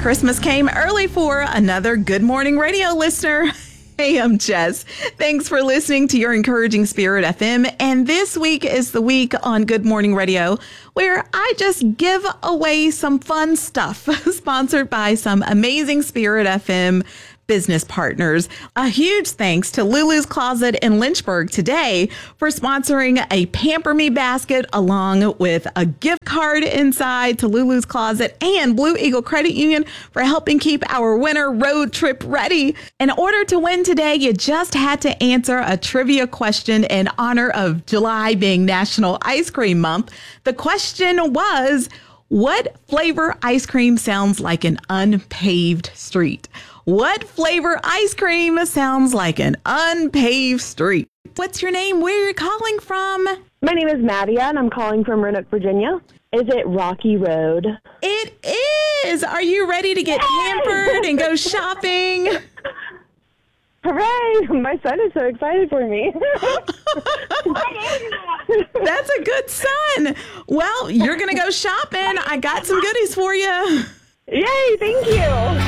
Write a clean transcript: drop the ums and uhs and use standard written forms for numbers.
Christmas came early for another Good Morning Radio listener. Hey, I'm Jess. Thanks for listening to your Encouraging Spirit FM. And this week is the week on Good Morning Radio where I just give away some fun stuff sponsored by some amazing Spirit FM business partners. A huge thanks to Lulu's Closet in Lynchburg today for sponsoring a Pamper Me basket along with a gift card inside to Lulu's Closet, and Blue Eagle Credit Union for helping keep our winter road trip ready. In order to win today, you just had to answer a trivia question in honor of July being National Ice Cream Month. The question was, what flavor ice cream sounds like an unpaved street? What flavor ice cream sounds like an unpaved street? What's your name? Where are you calling from? My name is Nadia, and I'm calling from Roanoke, Virginia. Is it Rocky Road? It is. Are you ready to get pampered and go shopping? Hooray! My son is so excited for me. That's a good son. Well, you're going to go shopping. I got some goodies for you. Yay, thank you.